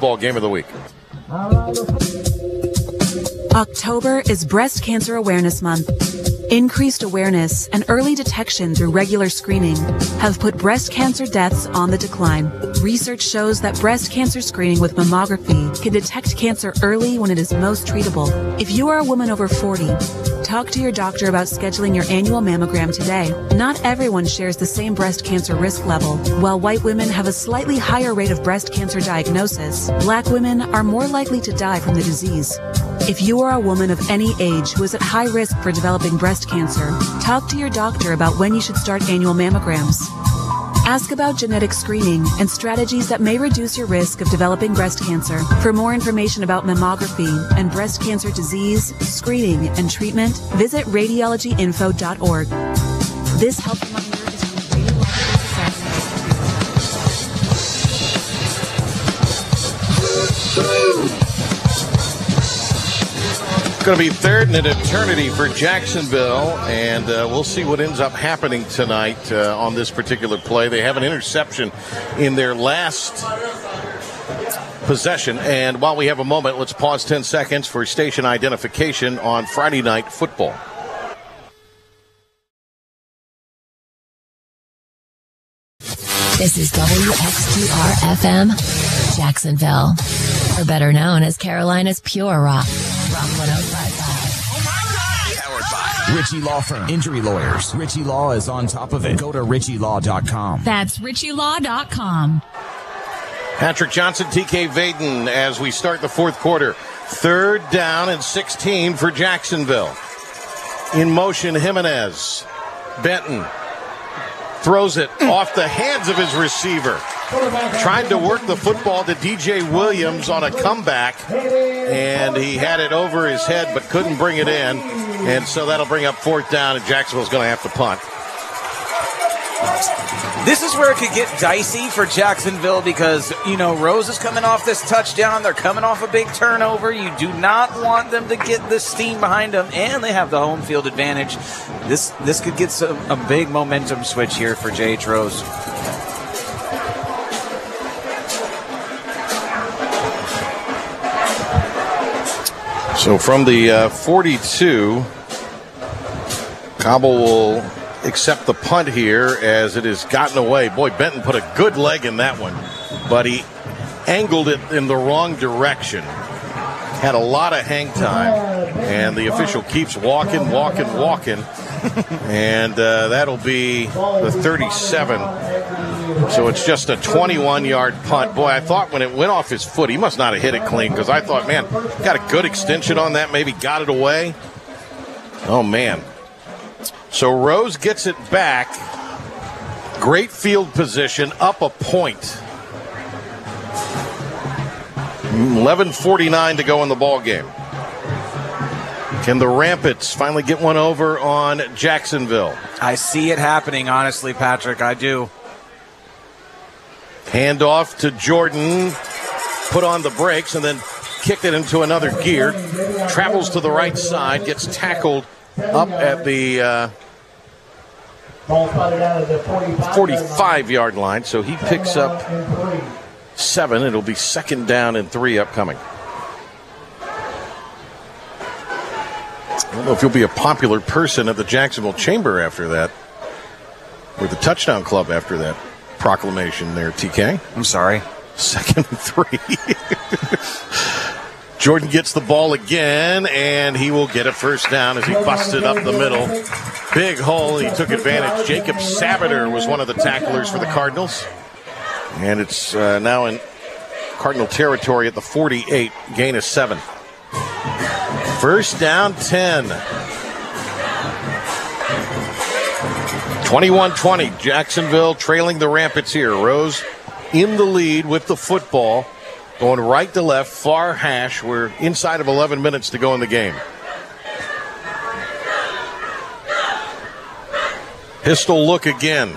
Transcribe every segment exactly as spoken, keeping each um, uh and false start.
football game of the week. October is Breast Cancer Awareness Month. Increased awareness and early detection through regular screening have put breast cancer deaths on the decline. Research shows that breast cancer screening with mammography can detect cancer early when it is most treatable. If you are a woman over forty, talk to your doctor about scheduling your annual mammogram today. Not everyone shares the same breast cancer risk level. While white women have a slightly higher rate of breast cancer diagnosis, black women are more likely to die from the disease. If you are a woman of any age who is at high risk for developing breast cancer, talk to your doctor about when you should start annual mammograms. Ask about genetic screening and strategies that may reduce your risk of developing breast cancer. For more information about mammography and breast cancer disease, screening, and treatment, visit radiology info dot org. This health reminder is from Radiological Society. Going to be third in an eternity for Jacksonville, and uh, we'll see what ends up happening tonight uh, on this particular play. They have an interception in their last possession, and while we have a moment, let's pause ten seconds for station identification on Friday Night Football. This is W X T R F M, Jacksonville, or better known as Carolina's Pure Rock. Rock one oh five point five. Powered by Ritchie Law Firm. Injury lawyers. Ritchie Law is on top of it. Go to ritchie law dot com. That's ritchie law dot com. Patrick Johnson, T K Vaden as we start the fourth quarter. Third down and sixteen for Jacksonville. In motion, Jimenez. Benton throws it off the hands of his receiver. Trying to work the football to D J Williams on a comeback, and he had it over his head but couldn't bring it in, and so that'll bring up fourth down, and Jacksonville's going to have to punt. This is where it could get dicey for Jacksonville because, you know, Rose is coming off this touchdown. They're coming off a big turnover. You do not want them to get the steam behind them, and they have the home field advantage. This this could get some, a big momentum switch here for J H Rose. So from the uh, forty-two, Cobble will accept the punt here as it has gotten away. Boy, Benton put a good leg in that one, but he angled it in the wrong direction. Had a lot of hang time, and the official keeps walking, walking, walking, and uh, that'll be the thirty-seven. So it's just a twenty-one-yard punt. Boy, I thought when it went off his foot, he must not have hit it clean because I thought, man, got a good extension on that, maybe got it away. Oh, man. So Rose gets it back. Great field position, up a point. eleven forty-nine to go in the ball game. Can the Rampants finally get one over on Jacksonville? I see it happening, honestly, Patrick. I do. Handoff to Jordan, put on the brakes, and then kicked it into another gear. Travels to the right side, gets tackled up at the uh, forty-five-yard line, so he picks up seven. It'll be second down and three upcoming. I don't know if you'll be a popular person at the Jacksonville Chamber after that, or the Touchdown Club after that proclamation there, T K. I'm sorry. Second and three. Jordan gets the ball again, and he will get a first down as he busted up the middle. Big hole, he took advantage. Jacob Sabater was one of the tacklers for the Cardinals. And it's uh, now in Cardinal territory at the forty-eight, gain of seven. First down, ten. twenty-one twenty, Jacksonville trailing the Rampants here. Rose in the lead with the football, going right to left, far hash. We're inside of eleven minutes to go in the game. Pistol look again.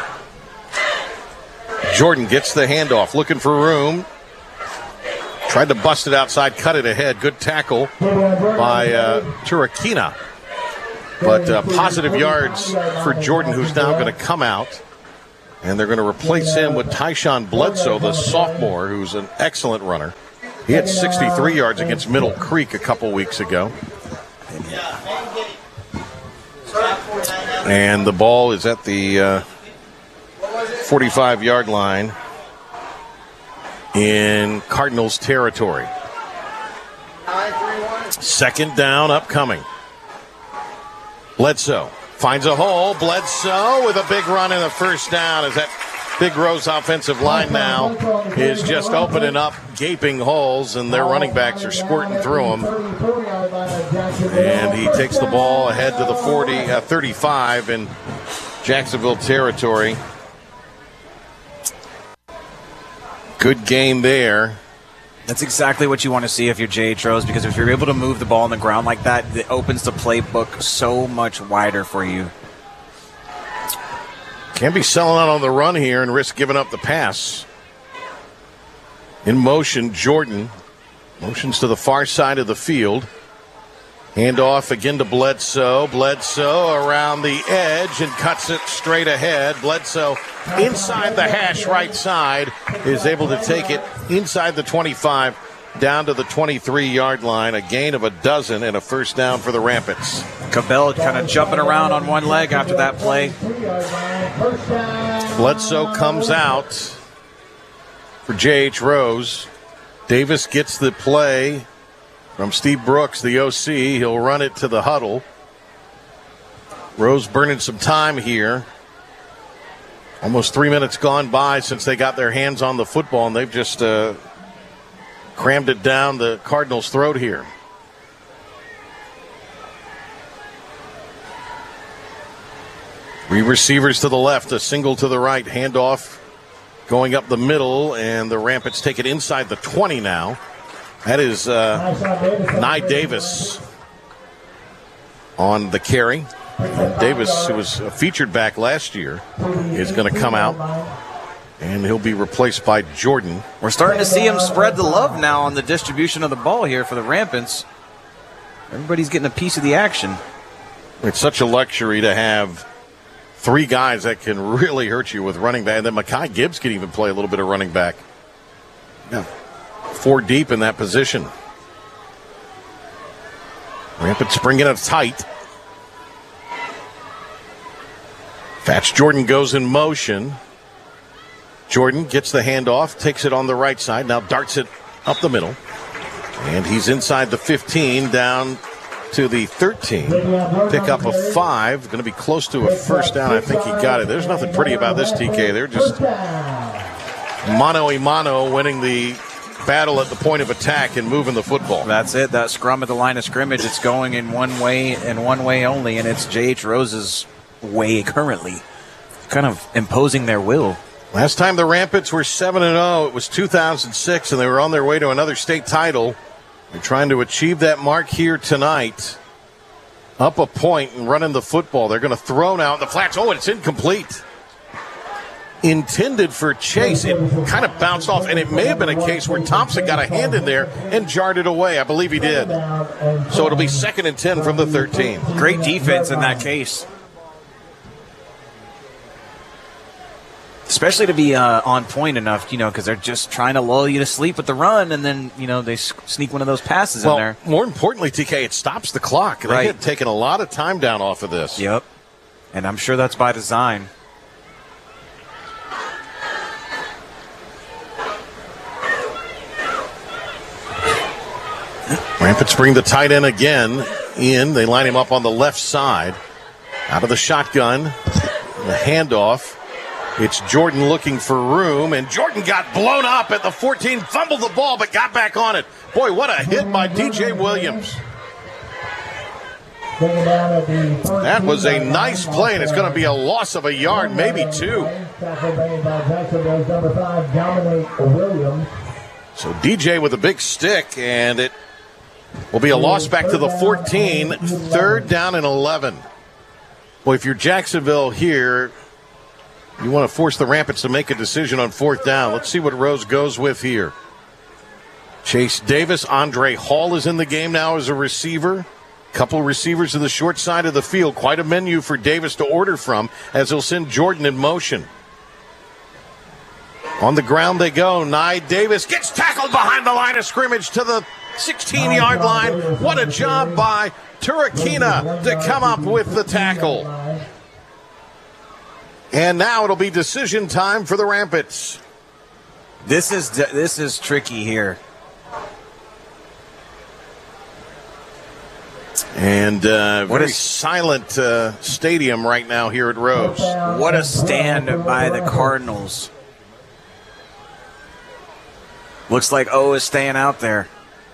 Jordan gets the handoff, looking for room. Tried to bust it outside, cut it ahead. Good tackle by uh, Turakina. But uh, positive yards for Jordan, who's now going to come out And they're going to replace him with Tyshawn Bledsoe, the sophomore, who's an excellent runner. He had sixty-three yards against Middle Creek a couple weeks ago. And the ball is at the uh, forty-five-yard line in Cardinals territory. Second down upcoming. Bledsoe finds a hole. Bledsoe with a big run in the first down as that Big Rose offensive line now is just opening up gaping holes, and their running backs are squirting through them. And he takes the ball ahead to the forty, uh, thirty-five in Jacksonville territory. Good game there. That's exactly what you want to see if you're J H. Rose, because if you're able to move the ball on the ground like that, it opens the playbook so much wider for you. Can't be selling out on the run here and risk giving up the pass. In motion, Jordan motions to the far side of the field. Handoff again to Bledsoe. Bledsoe around the edge and cuts it straight ahead. Bledsoe inside the hash right side is able to take it inside the twenty-five down to the twenty-three-yard line. A gain of a dozen and a first down for the Rampants. Cabell kind of jumping around on one leg after that play. Bledsoe comes out for J H. Rose. Davis gets the play from Steve Brooks, the O C. He'll run it to the huddle. Rose burning some time here. Almost three minutes gone by since they got their hands on the football, and they've just uh, crammed it down the Cardinals' throat here. Three receivers to the left, a single to the right. Handoff going up the middle, and the Rampants take it inside the twenty now. That is uh, Nye Davis on the carry. And Davis, who was a featured back last year, is going to come out, and he'll be replaced by Jordan. We're starting to see him spread the love now on the distribution of the ball here for the Rampants. Everybody's getting a piece of the action. It's such a luxury to have three guys that can really hurt you with running back. And then Mekhi Gibbs can even play a little bit of running back. Yeah. Four deep in that position. Rampants bringing it tight. Fats Jordan goes in motion. Jordan gets the handoff, takes it on the right side, now darts it up the middle. And he's inside the fifteen, down to the thirteen. Pick up a five. Going to be close to a first down. I think he got it. There's nothing pretty about this, T K. They're just mano-a-mano winning the battle at the point of attack and moving the football. That's it. That scrum at the line of scrimmage, it's going in one way and one way only, and it's J H. Rose's way currently, kind of imposing their will. Last time the Rampants were seven and oh, it was two thousand six, and they were on their way to another state title. They're trying to achieve that mark here tonight. Up a point and running the football. They're going to throw now in the flats. Oh, it's incomplete. Intended for Chase. It kind of bounced off, and it may have been a case where Thompson got a hand in there and jarred it away. I believe he did. So it'll be second and ten from the thirteen. Great defense in that case. Especially to be uh, on point enough, you know, because they're just trying to lull you to sleep with the run, and then, you know, they sneak one of those passes well, in there. More importantly, T K, it stops the clock. They right. had taken a lot of time down off of this. Yep. And I'm sure that's by design. Rampants bring the tight end again in. They line him up on the left side. Out of the shotgun. The handoff. It's Jordan looking for room, and Jordan got blown up at the fourteen, fumbled the ball, but got back on it. Boy, what a hit by D J Williams. That was a nice play, and it's going to be a loss of a yard, maybe two. So D J with a big stick, and it will be a loss back to the fourteen, third down and eleven. Boy, if you're Jacksonville here, you want to force the Rampants to make a decision on fourth down. Let's see what Rose goes with here. Chase Davis, Andre Hall is in the game now as a receiver. Couple receivers to the short side of the field. Quite a menu for Davis to order from as he'll send Jordan in motion. On the ground they go. Nye Davis gets tackled behind the line of scrimmage to the sixteen-yard line. What a job by Turikina to come up with the tackle. And now it'll be decision time for the Rampants. This is this is tricky here. And uh, what a silent uh, stadium right now here at Rose. What a stand by the Cardinals. Looks like O is staying out there.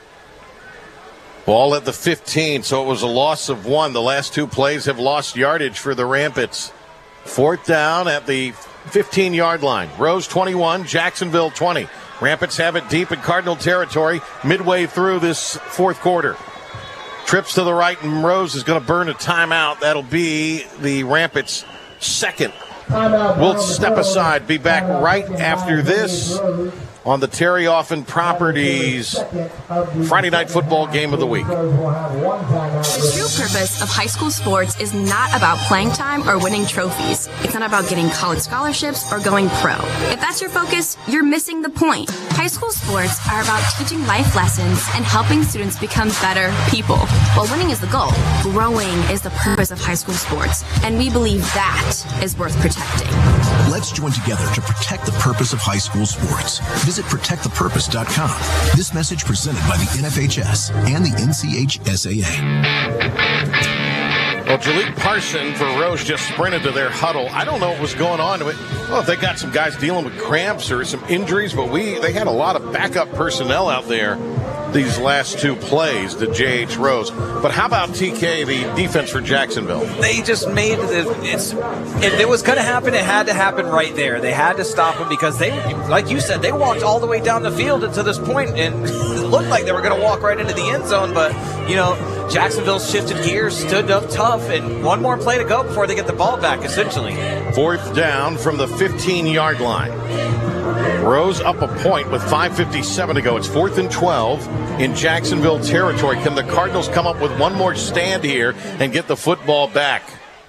Ball at the fifteen, so it was a loss of one. The last two plays have lost yardage for the Rampants. Fourth down at the fifteen-yard line. Rose twenty-one, Jacksonville twenty. Rampants have it deep in Cardinal territory midway through this fourth quarter. Trips to the right, and Rose is going to burn a timeout. That'll be the Rampants' second. We'll step aside, be back right after this on the Terry Offen Properties Friday Night Football Game of the Week. The true purpose of high school sports is not about playing time or winning trophies. It's not about getting college scholarships or going pro. If that's your focus, you're missing the point. High school sports are about teaching life lessons and helping students become better people. While winning is the goal, growing is the purpose of high school sports, and we believe that is worth protecting. Let's join together to protect the purpose of high school sports. Visit protect the purpose dot com. This message presented by the N F H S and the N C H S A A. Well, Jalik Parson for Rose just sprinted to their huddle. I don't know what was going on. Well, if they got some guys dealing with cramps or some injuries, but we they had a lot of backup personnel out there these last two plays to J H Rose. But how about T K, the defense for Jacksonville? They just made it. It's, if it was going to happen, it had to happen right there. They had to stop him because they, like you said, they walked all the way down the field to this point, and it looked like they were going to walk right into the end zone. But, you know, Jacksonville shifted gears, stood up tough, and one more play to go before they get the ball back, essentially. Fourth down from the fifteen-yard line. Rose up a point with five fifty-seven to go. It's fourth and twelve in Jacksonville territory. Can the Cardinals come up with one more stand here and get the football back?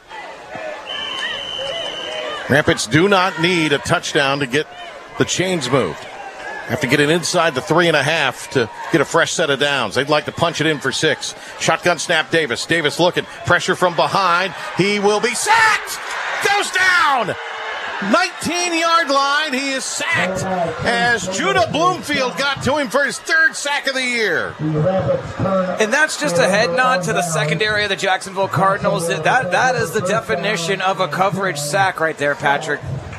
Rampants do not need a touchdown to get the chains moved. Have to get it inside the three and a half to get a fresh set of downs. They'd like to punch it in for six. Shotgun snap Davis. Davis looking. Pressure from behind. He will be sacked. Goes down. nineteen-yard line. He is sacked as Judah Bloomfield got to him for his third sack of the year. And that's just a head nod to the secondary of the Jacksonville Cardinals. That That is the definition of a coverage sack right there, Patrick.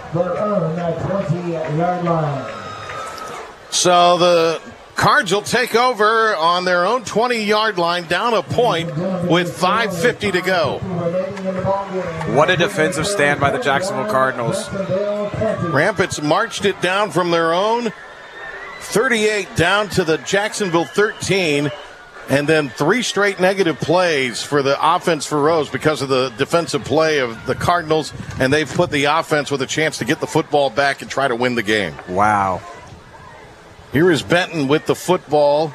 So the Cards will take over on their own twenty-yard line, down a point with five fifty to go. What a defensive stand by the Jacksonville Cardinals. Rampants marched it down from their own thirty-eight down to the Jacksonville thirteen, and then three straight negative plays for the offense for Rose because of the defensive play of the Cardinals, and they've put the offense with a chance to get the football back and try to win the game. Wow. Here is Benton with the football,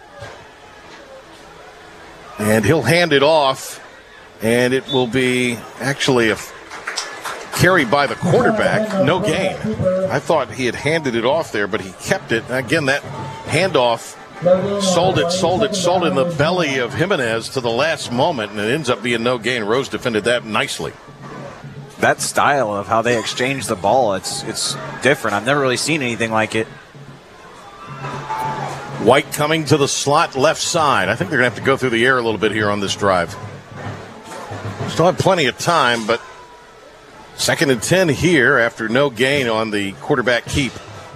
and he'll hand it off, and it will be actually a carry by the quarterback, no gain. I thought he had handed it off there, but he kept it. Again, that handoff sold it, sold it, sold it in the belly of Jimenez to the last moment, and it ends up being no gain. Rose defended that nicely. That style of how they exchange the ball, it's it's different. I've never really seen anything like it. White coming to the slot left side. I think they're going to have to go through the air a little bit here on this drive. Still have plenty of time, but second and ten here after no gain on the quarterback keep.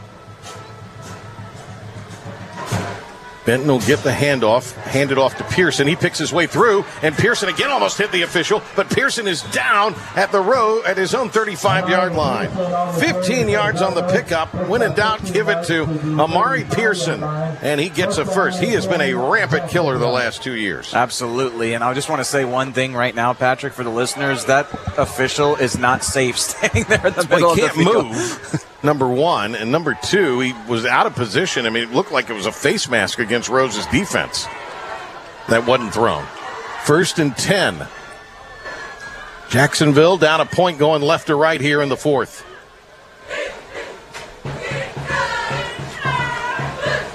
Benton will get the handoff, hand it off to Pearson. He picks his way through, and Pearson again almost hit the official, but Pearson is down at the row at his own thirty-five-yard line. fifteen yards on the pickup. When in doubt, give it to Amari Pearson, and he gets a first. He has been a rampant killer the last two years. Absolutely, and I just want to say one thing right now, Patrick, for the listeners. That official is not safe standing there in the middle of the field. He can't move. Number one, and number two, he was out of position. I mean, it looked like it was a face mask against Rose's defense that wasn't thrown. First and ten. Jacksonville down a point going left to right here in the fourth.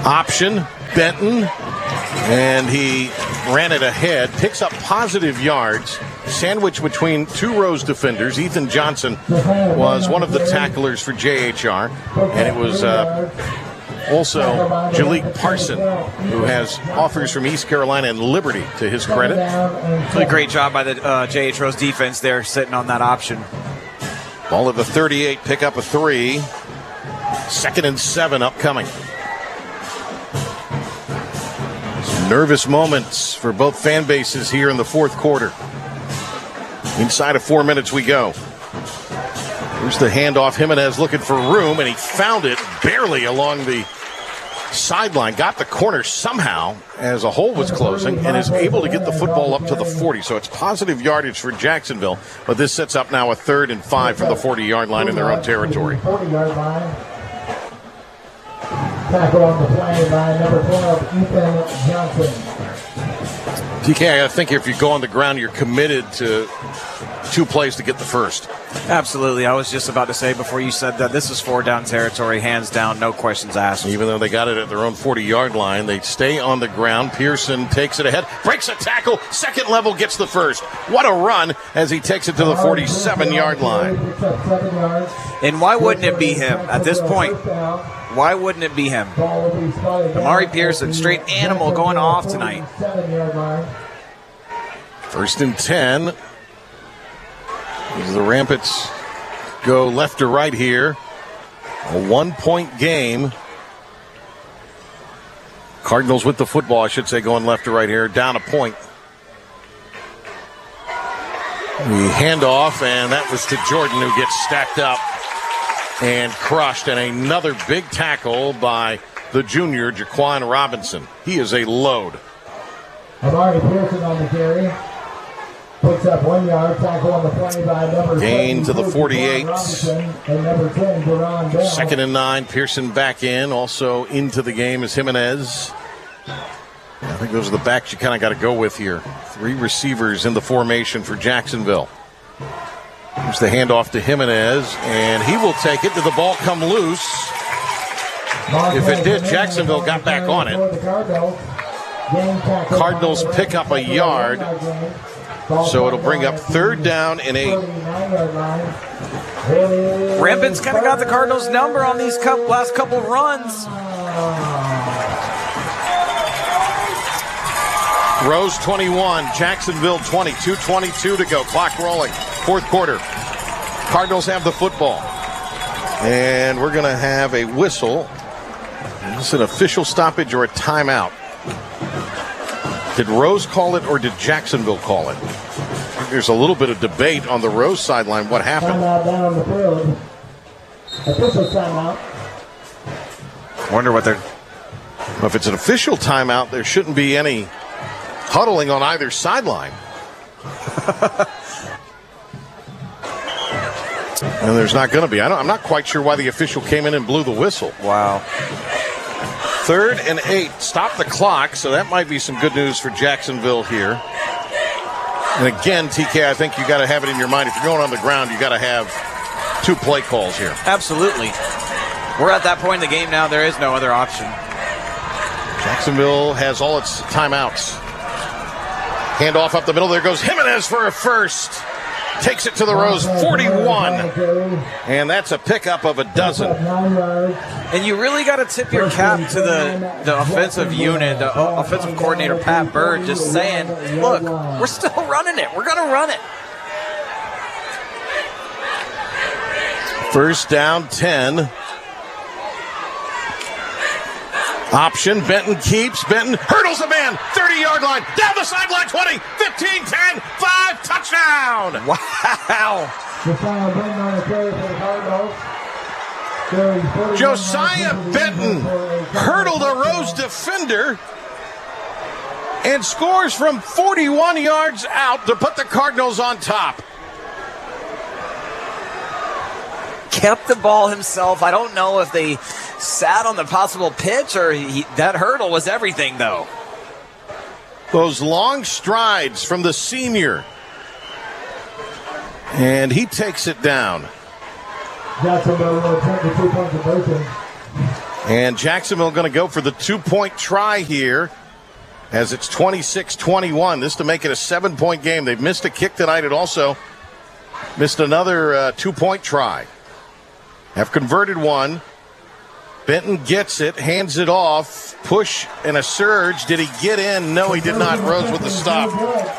Option, Benton, and he ran it ahead, picks up positive yards, sandwiched between two Rose defenders. Ethan Johnson was one of the tacklers for J H R, and it was uh, also Jalik Parson, who has offers from East Carolina and Liberty to his credit. Really great job by the uh, J H Rose defense there, sitting on that option. Ball at the thirty-eight, pick up a three. Second and seven upcoming. Some nervous moments for both fan bases here in the fourth quarter. Inside of four minutes we go. Here's the handoff. Jimenez looking for room, and he found it barely along the sideline. Got the corner somehow as a hole was closing and is able to get the football up to the forty. So it's positive yardage for Jacksonville, but this sets up now a third and five from the forty-yard line in their own territory. forty-yard line. Tackle on the play by number twelve, Ethan Johnson. T K, I think if you go on the ground, you're committed to two plays to get the first. Absolutely. I was just about to say before you said that this is four down territory, hands down, no questions asked. Even though they got it at their own forty-yard line, they stay on the ground. Pearson takes it ahead, breaks a tackle, second level, gets the first. What a run as he takes it to the forty-seven-yard line. And why wouldn't it be him at this point? Why wouldn't it be him? Amari Pearson, straight animal going off tonight. First and ten. As the Rampants go left to right here. A one-point game. Cardinals with the football, I should say, going left to right here. Down a point. The handoff, and that was to Jordan, who gets stacked up and crushed. And another big tackle by the junior, Jaquan Robinson. He is a load. Amari Pearson on the carry. Picks up one yard, tackle on the play by number gain to the forty-eight. And number ten, Deron Bell. Second and nine, Pearson back in. Also into the game is Jimenez. I think those are the backs you kind of got to go with here. Three receivers in the formation for Jacksonville. Here's the handoff to Jimenez, and he will take it. Did the ball come loose? If it did, Jacksonville got back on it. Cardinals pick up a yard. So it'll bring up third down and eight. Rampants kind of got the Cardinals' number on these couple, last couple runs. Rose twenty-one, Jacksonville twenty, two twenty-two to go. Clock rolling. Fourth quarter. Cardinals have the football. And we're going to have a whistle. Is this an official stoppage or a timeout? Did Rose call it or did Jacksonville call it? There's a little bit of debate on the Rose sideline. What happened? Timeout down on the field. Official timeout. Wonder what they're... Well, if it's an official timeout, there shouldn't be any huddling on either sideline. And there's not going to be. I don't, I'm not quite sure why the official came in and blew the whistle. Wow. Third and eight. Stop the clock, so that might be some good news for Jacksonville here. And again, T K, I think you got to have it in your mind. If you're going on the ground, you got to have two play calls here. Absolutely. We're at that point in the game now. There is no other option. Jacksonville has all its timeouts. Handoff up the middle. There goes Jimenez for a first. Takes it to the Rose forty-one. And that's a pickup of a dozen. And you really got to tip your cap to the, the offensive unit, the offensive coordinator, Pat Bird, just saying, look, we're still running it. We're going to run it. First down, ten. Option, Benton keeps, Benton hurdles a man, thirty-yard line, down the sideline, twenty, fifteen, ten, five, touchdown! Wow! Josiah Benton hurdled a Rose defender and scores from forty-one yards out to put the Cardinals on top. Kept the ball himself. I don't know if they sat on the possible pitch or he, that hurdle was everything, though. Those long strides from the senior. And he takes it down. And Jacksonville going to go for the two-point try here as it's twenty-six twenty-one. This to make it a seven-point game. They've missed a kick tonight and also missed another uh, two-point try. Have converted one. Benton gets it, hands it off, push and a surge. Did he get in? No, he did not. Rose with the stop.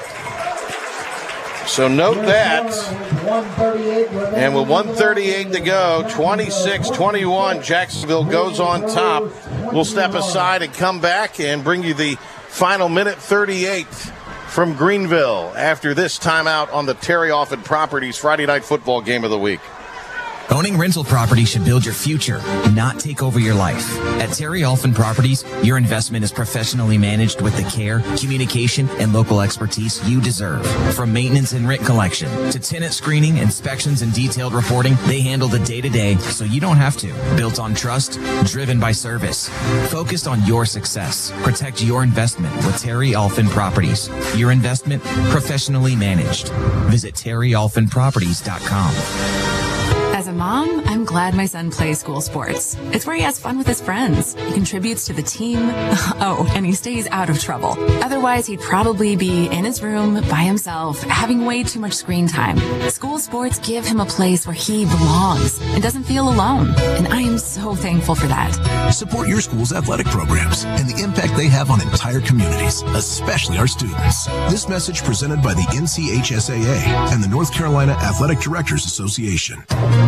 So note that. And with one thirty-eight to go, twenty-six twenty-one, Jacksonville goes on top. We'll step aside and come back and bring you the final minute thirty-eight from Greenville after this timeout on the Terry Alford Properties Friday Night Football Game of the Week. Owning rental property should build your future, not take over your life. At Terry Alford Properties, your investment is professionally managed with the care, communication, and local expertise you deserve. From maintenance and rent collection to tenant screening, inspections, and detailed reporting, they handle the day-to-day so you don't have to. Built on trust, driven by service. Focused on your success. Protect your investment with Terry Alford Properties. Your investment professionally managed. Visit terry alford properties dot com. As a mom, I'm glad my son plays school sports. It's where he has fun with his friends. He contributes to the team. Oh, and he stays out of trouble. Otherwise, he'd probably be in his room by himself, having way too much screen time. School sports give him a place where he belongs and doesn't feel alone. And I am so thankful for that. Support your school's athletic programs and the impact they have on entire communities, especially our students. This message presented by the N C H S A A and the North Carolina Athletic Directors Association.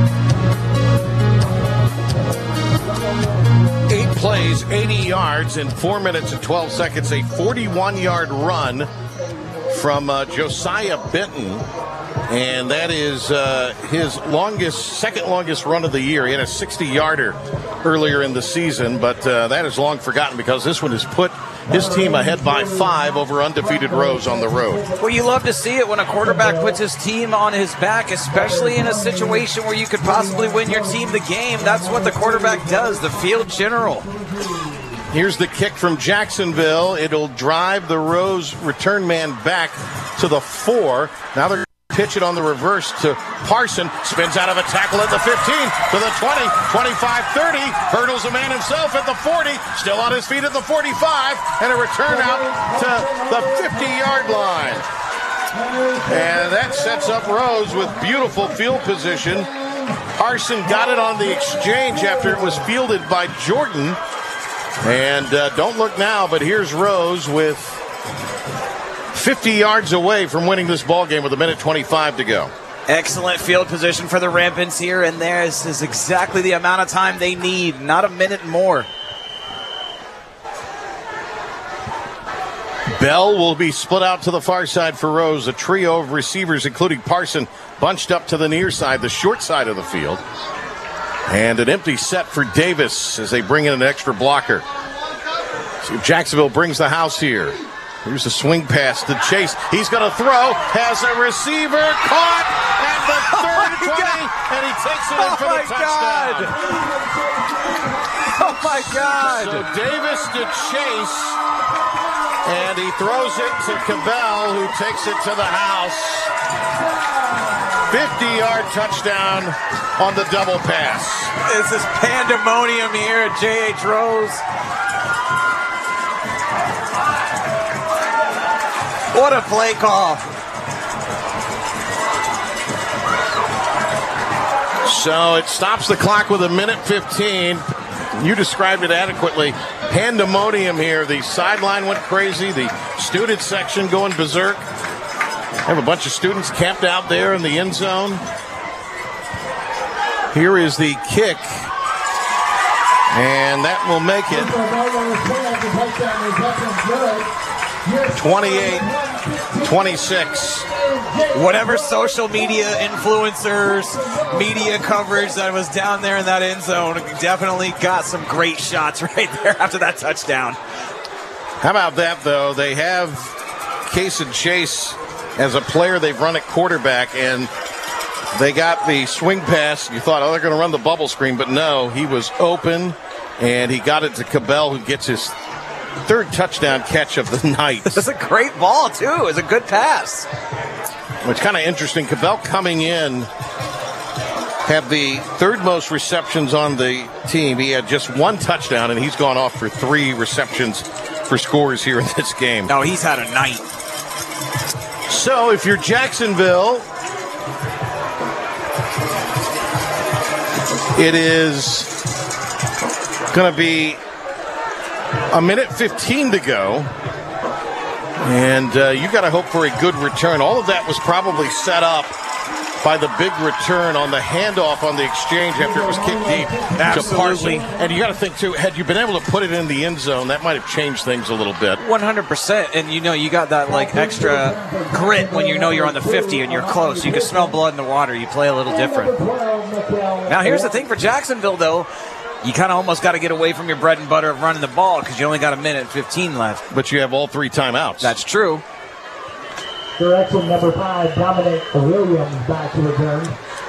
Eight plays, eighty yards in four minutes and twelve seconds. A forty-one-yard run from uh, Josiah Benton. And that is uh, his longest, second longest run of the year. He had a sixty-yarder earlier in the season, but uh, that is long forgotten because this one has put his team ahead by five over undefeated Rose on the road. Well, you love to see it when a quarterback puts his team on his back, especially in a situation where you could possibly win your team the game. That's what the quarterback does, the field general. Here's the kick from Jacksonville. It'll drive the Rose return man back to the four. Now they're pitch it on the reverse to Parson. Spins out of a tackle at the fifteen, to the twenty, twenty-five, thirty. Hurdles a man himself at the forty. Still on his feet at the forty-five. And a return out to the fifty-yard line. And that sets up Rose with beautiful field position. Parson got it on the exchange after it was fielded by Jordan. And uh, don't look now, but here's Rose with fifty yards away from winning this ball game with a minute twenty-five to go. Excellent field position for the Rampants here, and this is exactly the amount of time they need, not a minute more. Bell will be split out to the far side for Rose. A trio of receivers, including Parson, bunched up to the near side, the short side of the field. And an empty set for Davis as they bring in an extra blocker. So Jacksonville brings the house here. Here's a swing pass to Chase. He's going to throw. Has a receiver caught at the third oh twenty, God. and he takes it in oh for the touchdown. God. Oh, my God. So Davis to Chase, and he throws it to Cabell, who takes it to the house. fifty-yard touchdown on the double pass. This is pandemonium here at J H Rose. What a play call. So it stops the clock with a minute fifteen. You described it adequately. Pandemonium here. The sideline went crazy. The student section going berserk. Have a bunch of students camped out there in the end zone. Here is the kick. And that will make it twenty-eight twenty-six. Whatever social media influencers, media coverage that was down there in that end zone definitely got some great shots right there after that touchdown. How about that, though? They have Kason Chase as a player they've run at quarterback, and they got the swing pass. You thought, oh, they're going to run the bubble screen, but no, he was open, and he got it to Cabell, who gets his third touchdown catch of the night. This is a great ball, too. It's a good pass. It's kind of interesting. Cabell coming in have the third most receptions on the team. He had just one touchdown, and he's gone off for three receptions for scores here in this game. No, he's had a night. So if you're Jacksonville, it is going to be a minute fifteen to go. And uh, you got to hope for a good return. All of that was probably set up by the big return on the handoff on the exchange after it was kicked deep to Parsley. And you got to think, too, had you been able to put it in the end zone, that might have changed things a little bit. one hundred percent. And, you know, you got that, like, extra grit when you know you're on the fifty and you're close. You can smell blood in the water. You play a little different. Now, here's the thing for Jacksonville, though. You kind of almost got to get away from your bread and butter of running the ball because you only got a minute and fifteen left. But you have all three timeouts. That's true. Direction number five, Dominic Williams back to return.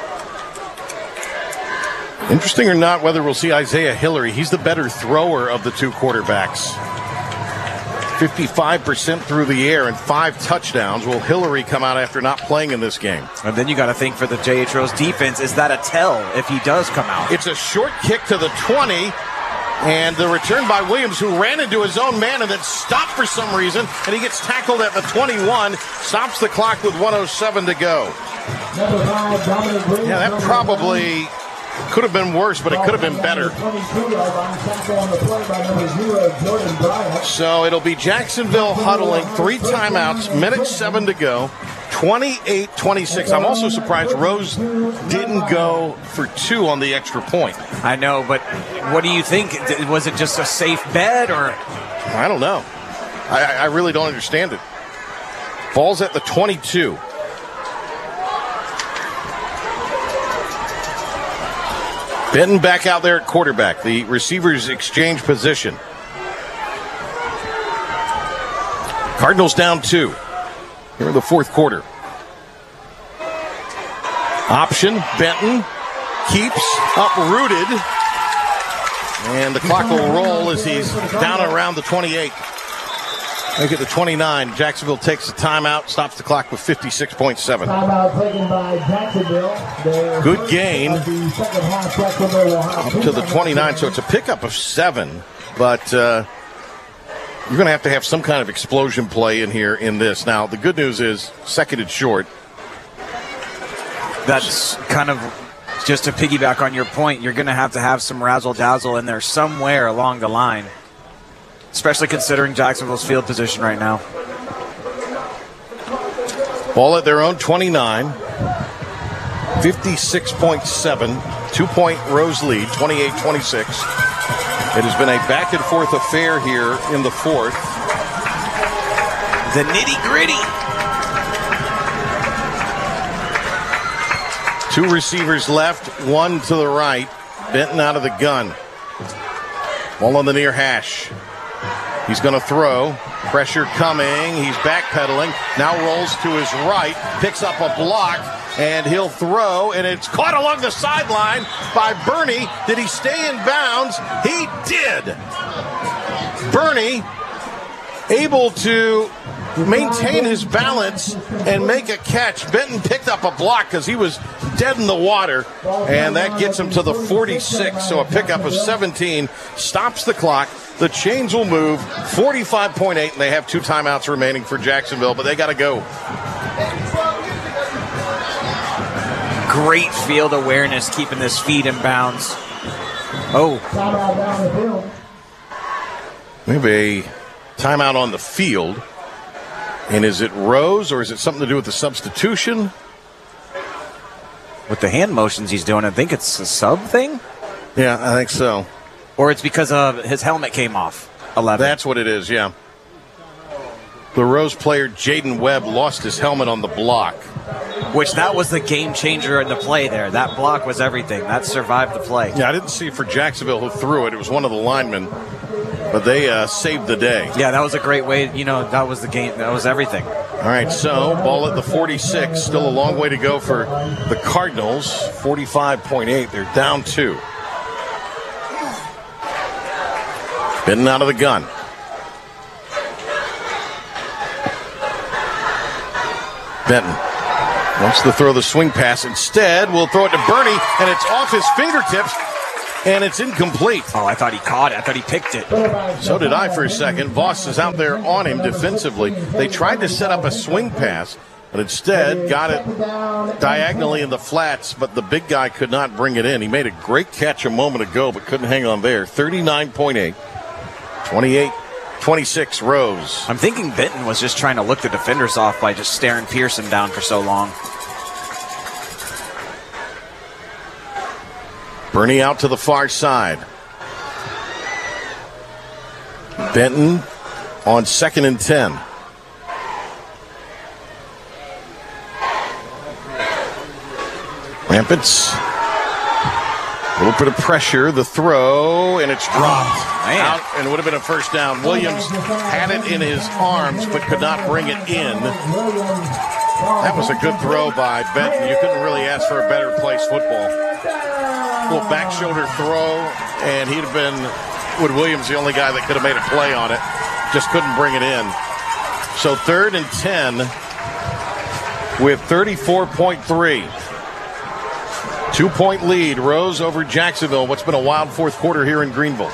Interesting or not, whether we'll see Isaiah Hillary. He's the better thrower of the two quarterbacks. fifty-five percent through the air and five touchdowns. Will Hillary come out after not playing in this game? And then you got to think for the J H Rose defense, is that a tell if he does come out? It's a short kick to the twenty. And the return by Williams, who ran into his own man and then stopped for some reason, and he gets tackled at the twenty-one, stops the clock with one oh seven to go. Number five, Dominic Williams. Yeah, that probably could have been worse, but it could have been better. So it'll be Jacksonville huddling, three timeouts, minute seven to go, twenty-eight twenty-six. I'm also surprised Rose didn't go for two on the extra point. I know, but what do you think? Was it just a safe bet, or? I don't know. I, I really don't understand it. Ball's at the twenty-two. Benton back out there at quarterback. The receivers exchange position. Cardinals down two here in the fourth quarter. Option, Benton keeps uprooted. And the clock will roll as he's down around the twenty-eight. Make it the twenty-nine. Jacksonville takes a timeout, stops the clock with fifty-six point seven. Timeout taken by Jacksonville. Good gain up to the twenty-nine, so it's a pickup of seven. But uh, you're going to have to have some kind of explosion play in here in this. Now, the good news is second and short. That's kind of just to piggyback on your point. You're going to have to have some razzle-dazzle in there somewhere along the line. Especially considering Jacksonville's field position right now. Ball at their own twenty-nine. fifty-six point seven. Two-point Rose lead, twenty-eight twenty-six. It has been a back-and-forth affair here in the fourth. The nitty-gritty. Two receivers left, one to the right. Benton out of the gun. Ball on the near hash. He's going to throw. Pressure coming. He's backpedaling. Now rolls to his right. Picks up a block. And he'll throw. And it's caught along the sideline by Burney. Did he stay in bounds? He did. Burney able to maintain his balance and make a catch. Benton picked up a block because he was dead in the water. And that gets him to the forty-six. So a pickup of seventeen stops the clock. The chains will move, forty-five point eight, and they have two timeouts remaining for Jacksonville, but they got to go. Great field awareness, keeping this feet in bounds. Oh. We have a timeout on the field. And is it Rose, or is it something to do with the substitution? With the hand motions he's doing, I think it's a sub thing? Yeah, I think so. Or it's because of his helmet came off. eleven. That's what it is, yeah. The Rose player, Jaden Webb, lost his helmet on the block. Which that was the game changer in the play there. That block was everything. That survived the play. Yeah, I didn't see for Jacksonville who threw it. It was one of the linemen. But they uh, saved the day. Yeah, that was a great way. You know, that was the game. That was everything. All right, so ball at the forty-six. Still a long way to go for the Cardinals. forty-five point eight. They're down two. Benton out of the gun. Benton Wants to throw the swing pass. Instead, we'll throw it to Bernie, and it's off his fingertips, and it's incomplete. Oh, I thought he caught it. I thought he picked it. So did I for a second. Voss is out there on him defensively. They tried to set up a swing pass, but instead got it diagonally in the flats, but the big guy could not bring it in. He made a great catch a moment ago, but couldn't hang on there. thirty-nine point eight, twenty-eight twenty-six Rose. I'm thinking Benton was just trying to look the defenders off by just staring Pearson down for so long. Bernie out to the far side. Benton on second and ten. Rampants. A little bit of pressure. The throw, and it's dropped. Man. Out, and it would have been a first down. Williams had it in his arms, but could not bring it in. That was a good throw by Benton. You couldn't really ask for a better place football. Little back shoulder throw, and he'd have been, Wood Williams, the only guy that could have made a play on it. Just couldn't bring it in. So third and ten with thirty-four point three. Two-point lead, Rose over Jacksonville. What's been a wild fourth quarter here in Greenville.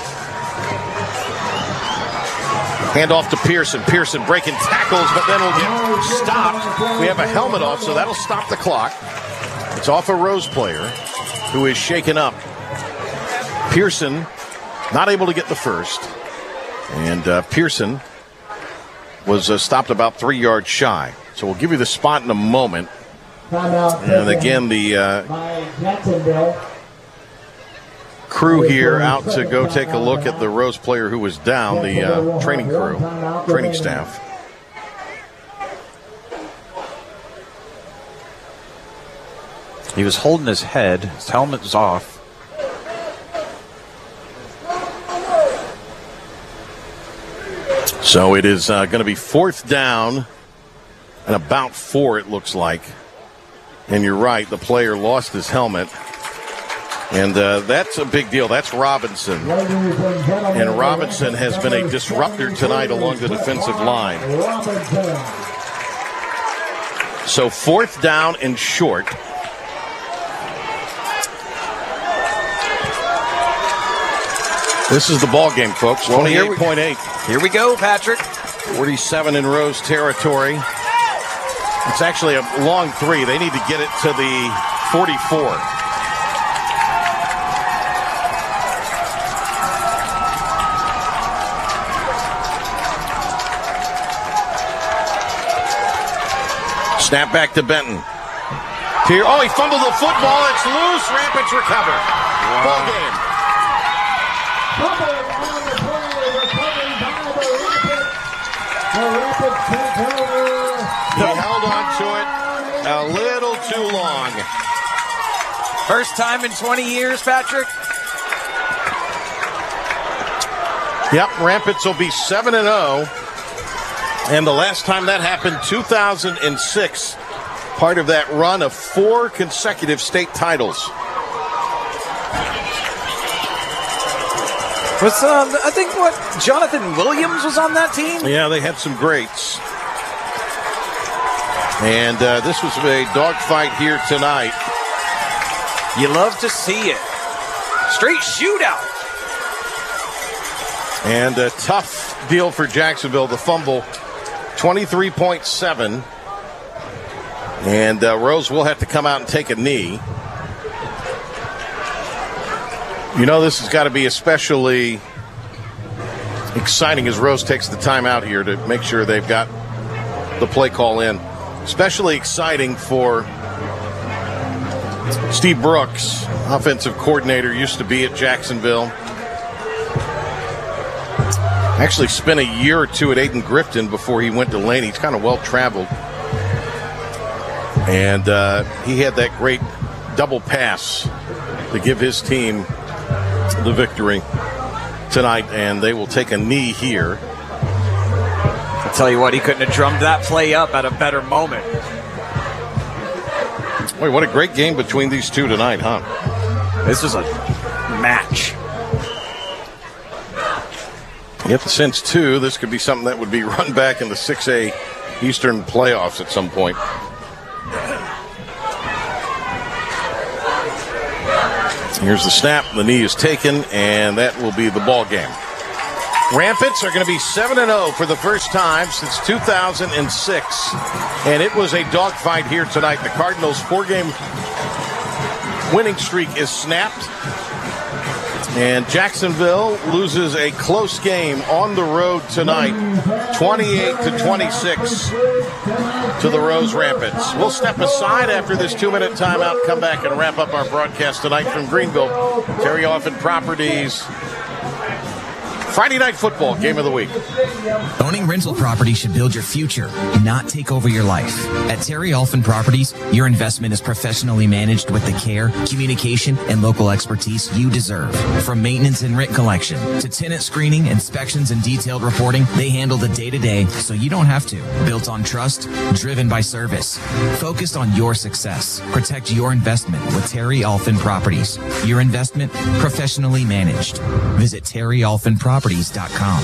Handoff to Pearson. Pearson breaking tackles, but then we'll get stopped. We have a helmet off, so that'll stop the clock. It's off a Rose player who is shaken up. Pearson not able to get the first. And uh, Pearson was uh, stopped about three yards shy. So we'll give you the spot in a moment. And again, the uh, crew here out to go take a look at the Rose player who was down, the uh, training crew, training staff. He was holding his head. His helmet was off. So it is uh, going to be fourth down and about four, it looks like. And you're right, the player lost his helmet. And uh, that's a big deal. That's Robinson. And Robinson has been a disruptor tonight along the defensive line. So fourth down and short. This is the ball game, folks. twenty-eight point eight. Here we go, Patrick. forty-seven in Rose territory. It's actually a long three. They need to get it to the forty-four. Snap back to Benton. Here, oh, he fumbled the football. It's loose. Rampants recover. Wow. Ball game. He held on to it a little too long. First time in twenty years, Patrick. Yep, Rampants will be seven and oh. And the last time that happened, two thousand six, part of that run of four consecutive state titles. Was uh, I think what Jonathan Williams was on that team? Yeah, they had some greats. And uh, this was a dogfight here tonight. You love to see it. Straight shootout. And a tough deal for Jacksonville, the fumble. twenty-three point seven. And uh, Rose will have to come out and take a knee. You know, this has got to be especially exciting as Rose takes the time out here to make sure they've got the play call in. Especially exciting for Steve Brooks, offensive coordinator, used to be at Jacksonville. Actually spent a year or two at Aiden Grifton before he went to Laney. He's kind of well-traveled. And uh, he had that great double pass to give his team the victory tonight, and they will take a knee here. I'll tell you what, he couldn't have drummed that play up at a better moment. Boy, what a great game between these two tonight, huh? This was a match. You get the sense, too, this could be something that would be run back in the six A Eastern playoffs at some point. Here's the snap. The knee is taken, and that will be the ball game. Rampants are going to be seven and oh for the first time since two thousand six, and it was a dogfight here tonight. The Cardinals' four-game winning streak is snapped, and Jacksonville loses a close game on the road tonight, twenty-eight to twenty-six to the Rose Rampants. We'll step aside after this two-minute timeout, come back and wrap up our broadcast tonight from Greenville. Terry Orphan Properties Friday Night Football Game of the Week. Owning rental property should build your future, not take over your life. At Terry Orphan Properties, your investment is professionally managed with the care, communication, and local expertise you deserve. From maintenance and rent collection to tenant screening, inspections, and detailed reporting, they handle the day-to-day so you don't have to. Built on trust, driven by service. Focused on your success. Protect your investment with Terry Orphan Properties. Your investment professionally managed. Visit terry orphan properties dot com.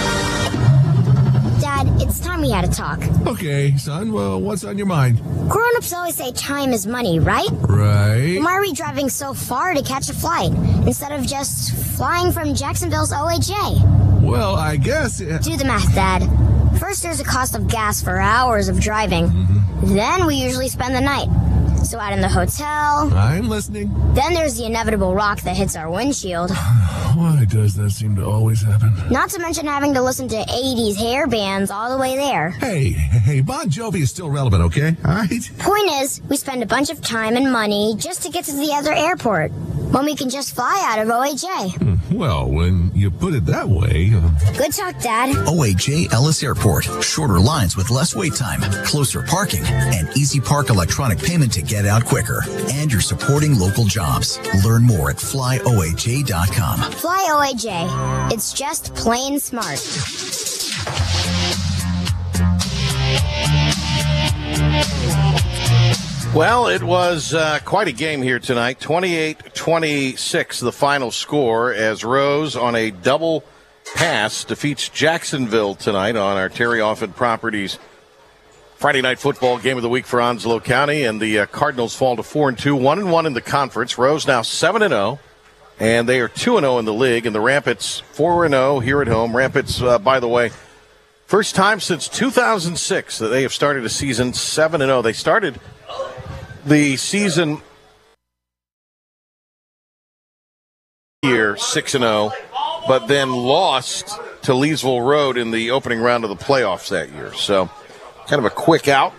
Dad, it's time we had a talk. Okay, son, well, what's on your mind? Grown-ups always say time is money, right? Right. Why are we driving so far to catch a flight instead of just flying from Jacksonville's O H A? Well, I guess... It... Do the math, Dad. First, there's a cost of gas for hours of driving. Mm-hmm. Then we usually spend the night. So out in the hotel. I'm listening. Then there's the inevitable rock that hits our windshield. Why does that seem to always happen? Not to mention having to listen to eighties hair bands all the way there. Hey, hey, Bon Jovi is still relevant, okay? All right? Point is, we spend a bunch of time and money just to get to the other airport, when we can just fly out of O H A. Well, when you put it that way... Uh... Good talk, Dad. O H A Ellis Airport. Shorter lines with less wait time, closer parking, and Easy Park electronic payment to get out quicker. And you're supporting local jobs. Learn more at fly o h a dot com. Fly O H A. It's just plain smart. Well, it was uh, quite a game here tonight. twenty-eight twenty-six, the final score, as Rose on a double pass defeats Jacksonville tonight on our Terry Orphan Properties Friday Night Football Game of the Week for Onslow County. And the uh, Cardinals fall to four and two, one and one in the conference. Rose now seven and oh, and they are two and oh in the league. And the Rampants four and oh here at home. Rampants, uh, by the way, first time since two thousand six that they have started a season seven and oh. They started the season year six and oh, but then lost to Leesville Road in the opening round of the playoffs that year. So kind of a quick out,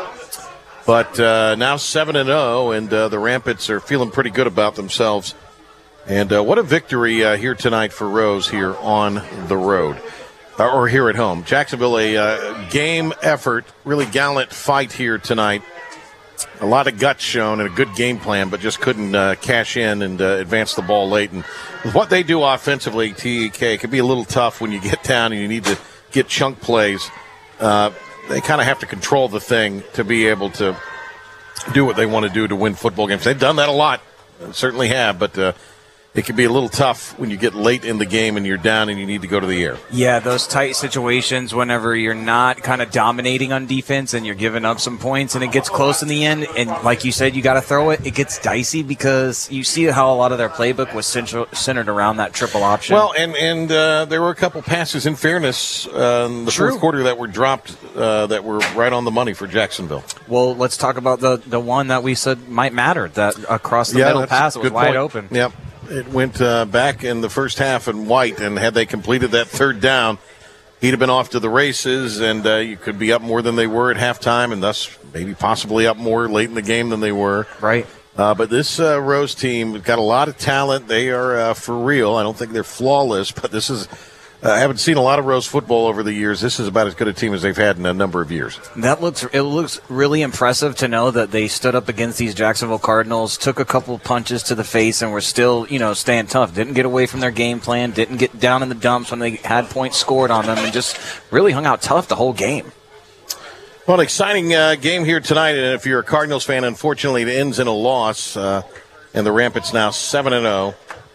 but uh, now seven and oh, and uh, the Rampants are feeling pretty good about themselves. And uh, what a victory uh, here tonight for Rose here on the road, uh, or here at home. Jacksonville, a uh, game effort, really gallant fight here tonight. A lot of guts shown and a good game plan, but just couldn't uh, cash in and uh, advance the ball late. And with what they do offensively, T E K, it can be a little tough when you get down and you need to get chunk plays. Uh, they kind of have to control the thing to be able to do what they want to do to win football games. They've done that a lot, certainly have, but uh, it can be a little tough when you get late in the game and you're down and you need to go to the air. Yeah, those tight situations whenever you're not kind of dominating on defense and you're giving up some points and it gets close in the end. And like you said, you got to throw it. It gets dicey because you see how a lot of their playbook was central, centered around that triple option. Well, and, and uh, there were a couple passes, in fairness, uh, in the True. fourth quarter that were dropped uh, that were right on the money for Jacksonville. Well, let's talk about the, the one that we said might matter, that across the yeah, middle pass that was wide point. open. Yep. It went uh, back in the first half in white, and had they completed that third down, he'd have been off to the races, and uh, you could be up more than they were at halftime, and thus maybe possibly up more late in the game than they were. Right. Uh, but this uh, Rose team has got a lot of talent. They are uh, for real. I don't think they're flawless, but this is uh, I haven't seen a lot of Rose football over the years. This is about as good a team as they've had in a number of years. That looks it looks really impressive to know that they stood up against these Jacksonville Cardinals, took a couple punches to the face, and were still, you know, staying tough. Didn't get away from their game plan, didn't get down in the dumps when they had points scored on them, and just really hung out tough the whole game. Well, an exciting uh, game here tonight, and if you're a Cardinals fan, unfortunately, it ends in a loss, uh, and the Rampants now seven and oh.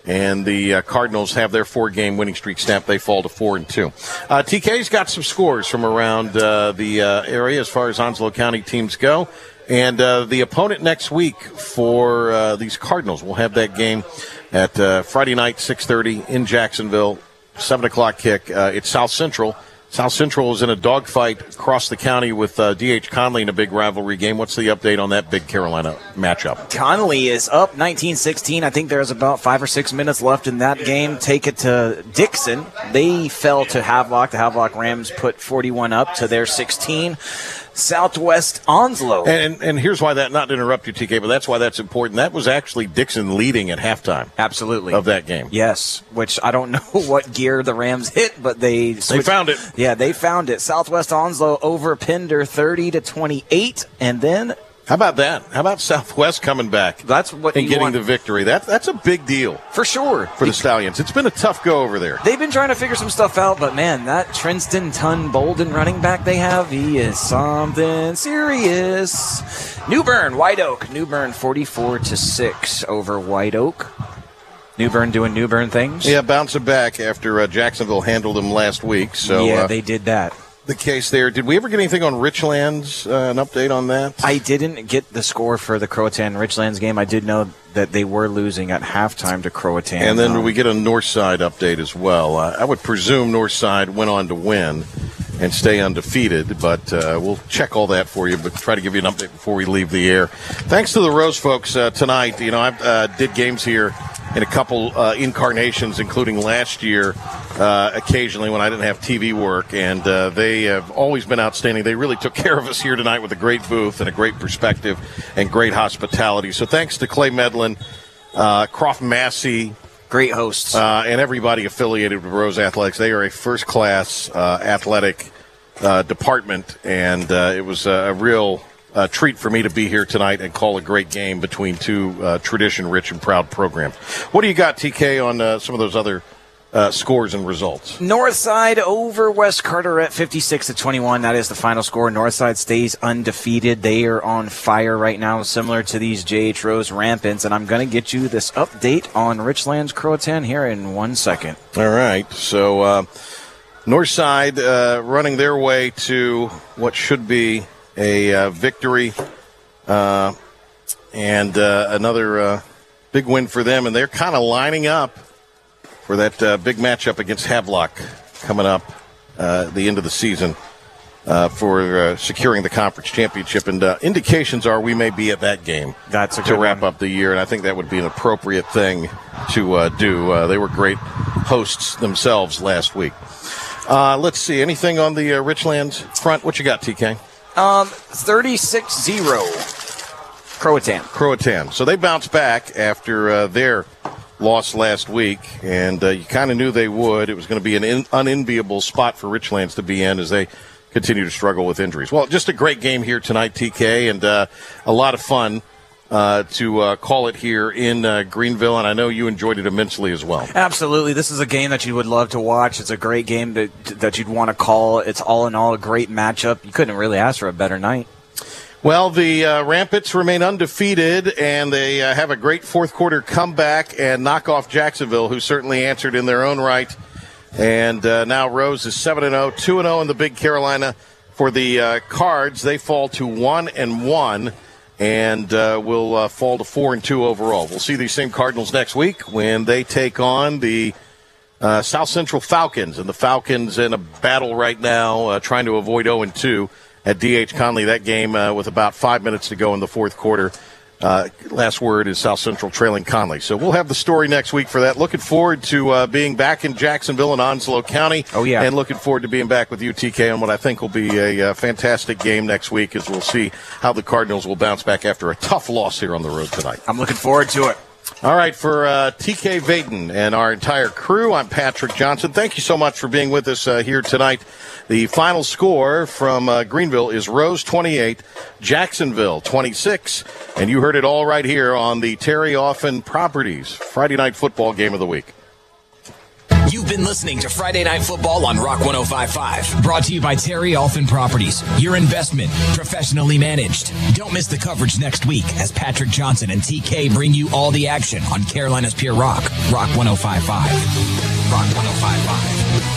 and the uh, Cardinals have their four-game winning streak snapped. They fall to four and two. Uh, T K's got some scores from around uh, the uh, area as far as Onslow County teams go. And uh, the opponent next week for uh, these Cardinals, we'll have that game at uh, Friday night, six thirty in Jacksonville, seven o'clock kick. Uh, it's South Central. South Central is in a dogfight across the county with uh, D H Conley in a big rivalry game. What's the update on that big Carolina matchup? Conley is up nineteen sixteen. I think there's about five or six minutes left in that game. Take it to Dixon. They fell to Havelock. The Havelock Rams put forty-one up to their sixteen. Southwest Onslow. And, and and here's why that, not to interrupt you, T K, but that's why that's important. That was actually Dixon leading at halftime. Absolutely. Of that game. Yes, which I don't know what gear the Rams hit, but they switched. They found it. Yeah, they found it. Southwest Onslow over Pender thirty to twenty-eight, and then how about that? How about Southwest coming back? That's what and you getting want. the victory. That that's a big deal for sure for the Stallions. It's been a tough go over there. They've been trying to figure some stuff out, but man, that Trinston Ton Bolden running back they have, he is something serious. New Bern, White Oak, New Bern forty-four to six over White Oak. New Bern doing New Bern things. Yeah, bouncing back after uh, Jacksonville handled them last week. So yeah, uh, they did that. The case there. Did we ever get anything on Richlands? Uh, an update on that? I didn't get the score for the Croatan Richlands game. I did know that they were losing at halftime to Croatan. And then um, we get a Northside update as well. Uh, I would presume Northside went on to win and stay undefeated, but uh, we'll check all that for you, but try to give you an update before we leave the air. Thanks to the Rose folks uh, tonight. You know, I uh, did games here in a couple uh, incarnations, including last year, uh, occasionally when I didn't have T V work, and uh, they have always been outstanding. They really took care of us here tonight with a great booth and a great perspective and great hospitality. So thanks to Clay Medlin, uh, Croft Massey, great hosts, uh, and everybody affiliated with Rose Athletics. They are a first-class uh, athletic uh, department, and uh, it was a real uh, treat for me to be here tonight and call a great game between two uh, tradition-rich and proud programs. What do you got, T K, on uh, some of those other uh, scores and results? Northside over West Carteret fifty-six to twenty-one. That is the final score. Northside stays undefeated. They are on fire right now, similar to these J H Rose Rampants. And I'm going to get you this update on Richlands Croatan here in one second. All right. So uh, Northside uh, running their way to what should be a uh, victory uh, and uh, another uh, big win for them. And they're kind of lining up for that uh, big matchup against Havelock coming up uh, at the end of the season uh, for uh, securing the conference championship. And uh, indications are we may be at that game That's a to good wrap one. up the year, and I think that would be an appropriate thing to uh, do. Uh, they were great hosts themselves last week. Uh, let's see. Anything on the uh, Richlands front? What you got, T K? Um, thirty-six zero. Croatan. Croatan. So they bounced back after uh, their loss last week, and uh, you kind of knew they would. It was going to be an in- unenviable spot for Richlands to be in as they continue to struggle with injuries. Well, just a great game here tonight, T K, and uh, a lot of fun uh, to uh, call it here in uh, Greenville, and I know you enjoyed it immensely as well. Absolutely. This is a game that you would love to watch. It's a great game that that you'd want to call. It's all in all a great matchup. You couldn't really ask for a better night. Well, the uh, Rampants remain undefeated, and they uh, have a great fourth-quarter comeback and knock off Jacksonville, who certainly answered in their own right. And uh, now Rose is seven and oh, two and oh in the Big Carolina. For the uh, Cards, they fall to one and one and uh, will uh, fall to four and two overall. We'll see these same Cardinals next week when they take on the uh, South Central Falcons. And the Falcons in a battle right now, uh, trying to avoid oh and two. At D H Conley, that game uh, with about five minutes to go in the fourth quarter. Uh, last word is South Central trailing Conley. So we'll have the story next week for that. Looking forward to uh, being back in Jacksonville and Onslow County. Oh, yeah. And looking forward to being back with you, T K, on what I think will be a uh, fantastic game next week as we'll see how the Cardinals will bounce back after a tough loss here on the road tonight. I'm looking forward to it. All right, for uh, T K Vaden and our entire crew, I'm Patrick Johnson. Thank you so much for being with us uh, here tonight. The final score from uh, Greenville is Rose twenty-eight, Jacksonville twenty-six, and you heard it all right here on the Terry Offen Properties Friday Night Football Game of the Week. You've been listening to Friday Night Football on Rock one oh five point five. Brought to you by Terry Alfin Properties. Your investment, professionally managed. Don't miss the coverage next week as Patrick Johnson and T K bring you all the action on Carolina's Pure Rock. Rock one oh five point five. Rock one oh five point five.